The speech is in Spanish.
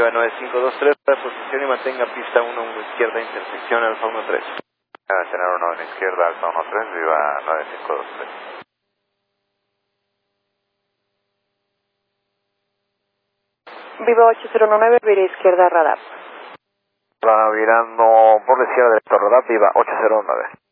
9523, posición y mantenga pista 1 izquierda, intersección Alfa 13. Tener 1 izquierda, Alfa 13, viva 9523. Viva 809, vira izquierda radar. Virando por la izquierda del radar, viva 809.